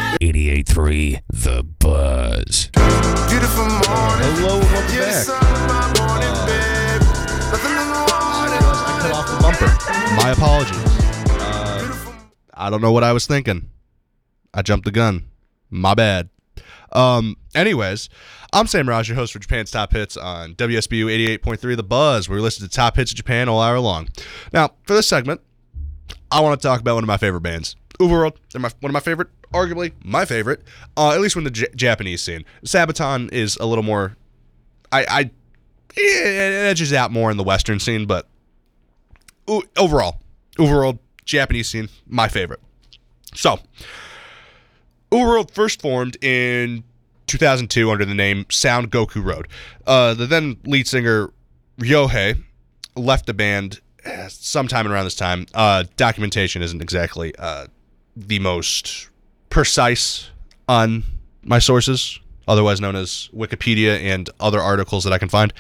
88.3 The Buzz. Beautiful morning. Hello and welcome Yes, back. I'm my morning, babe. Nothing in the I cut off the bumper. My apologies. I don't know what I was thinking. I jumped the gun. My bad. Anyways, I'm Sam Raj, your host for Japan's Top Hits on WSBU 88.3 The Buzz, where we listen to top hits of Japan all hour long. Now, for this segment, I want to talk about one of my favorite bands, Uberworld. They're one of my favorite, arguably my favorite, at least from the Japanese scene. Sabaton is a little more, it edges out more in the Western scene, but overall, Uberworld, Japanese scene, my favorite. So, Uberworld first formed in 2002 under the name Sound Goku Road. The then lead singer Ryohei left the band sometime around this time. Documentation isn't exactly the most precise on my sources, otherwise known as Wikipedia and other articles that I can find.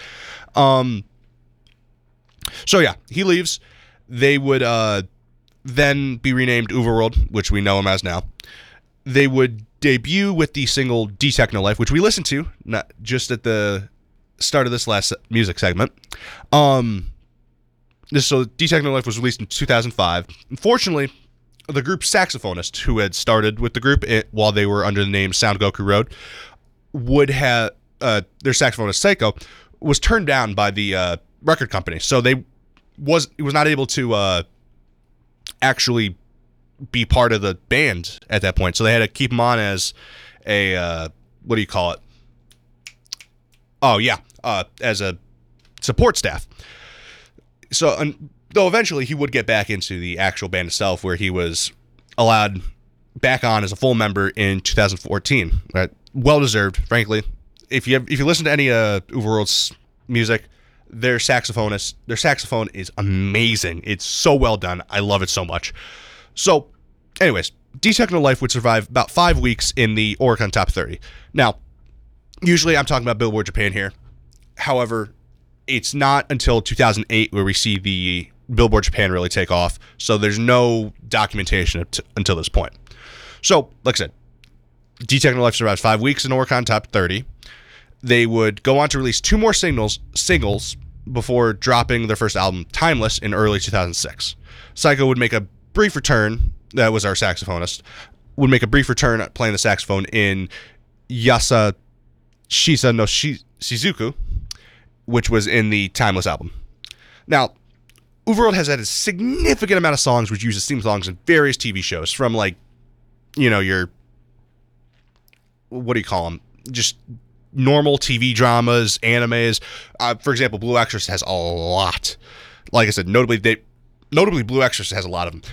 So yeah, he leaves. They would then be renamed Uberworld, which we know them as now. They would debut with the single D-Techno Life, which we listened to not just at the start of this last music segment. So D-Techno Life was released in 2005. Unfortunately, the group's saxophonist, who had started with the group while they were under the name Sound Goku Road, would have their saxophonist Seiko was turned down by the record company, so he was not able to actually be part of the band at that point. So they had to keep him on as a what do you call it? Oh yeah, as a support staff. So though eventually he would get back into the actual band itself, where he was allowed back on as a full member in 2014. Right? Well deserved, frankly. If you listen to any Uberworld's music, their saxophone is amazing. It's so well done. I love it so much. So, anyways, D-Techno Life would survive about 5 weeks in the Oricon Top 30. Now, usually I'm talking about Billboard Japan here. However, it's not until 2008 where we see the Billboard Japan really take off. So there's no documentation until this point. So, like I said, D-Techno Life survives 5 weeks in Oricon Top 30. They would go on to release 2 more singles before dropping their first album, Timeless, in early 2006. Psycho would make a brief return. That was our saxophonist. Would make a brief return playing the saxophone in Yasa Shisa no Shizuku, which was in the Timeless album. Now, Uberworld has had a significant amount of songs which uses theme songs in various TV shows, from your, what do you call them? Just normal TV dramas, animes. For example, Blue Exorcist has a lot. Like I said, notably Blue Exorcist has a lot of them.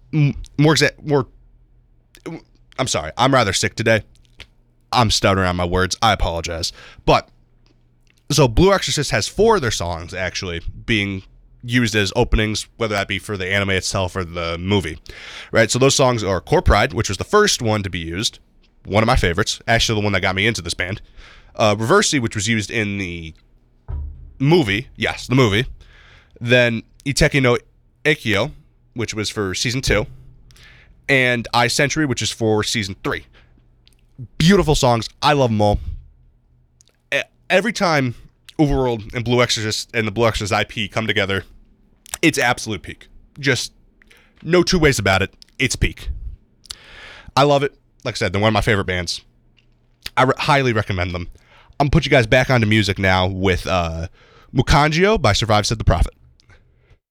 I'm sorry, I'm rather sick today. I'm stuttering on my words. I apologize. But, so Blue Exorcist has 4 of their songs actually being used as openings, whether that be for the anime itself or the movie. Right? So those songs are Core Pride, which was the first one to be used. One of my favorites. Actually, the one that got me into this band. Reversi, which was used in the movie. Yes, the movie. Then Iteki no Ekio, which was for season 2, and I Century, which is for season 3. Beautiful songs. I love them all. Every time Uberworld and Blue Exorcist and the Blue Exorcist IP come together, it's absolute peak. Just no two ways about it. It's peak. I love it. Like I said, they're one of my favorite bands. I highly recommend them. I'm going to put you guys back onto music now with Mukanjio by Survive Said the Prophet.